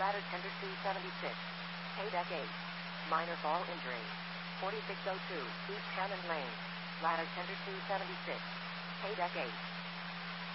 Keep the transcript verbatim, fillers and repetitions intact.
Ladder tender two seventy-six. K deck eight. Minor fall injury. forty-six oh two, East Hammond Lane. Ladder tender two seventy-six. K deck eight.